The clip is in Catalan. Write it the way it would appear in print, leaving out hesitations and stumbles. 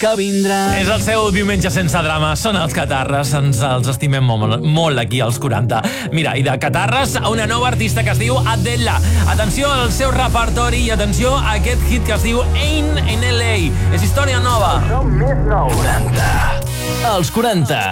que vindran. És el seu diumenge sense drama. Són els Catarres. Ens els estimem molt aquí als 40. Mira, i de Catarres a una nova artista que es diu Adela. Atenció al seu repertori i atenció a aquest hit que es diu Ain't in LA. És història nova. 40. Els 40.